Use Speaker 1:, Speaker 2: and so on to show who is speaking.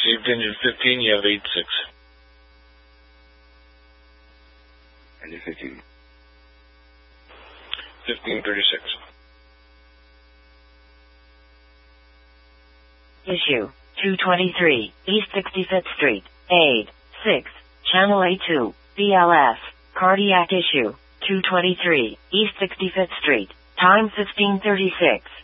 Speaker 1: Received engine 15, you have 86.
Speaker 2: Engine 15.
Speaker 1: 1536.
Speaker 3: Issue 223, East 65th Street, Aid 6, Channel A2, BLS, Cardiac Issue 223, East 65th Street, time 1536.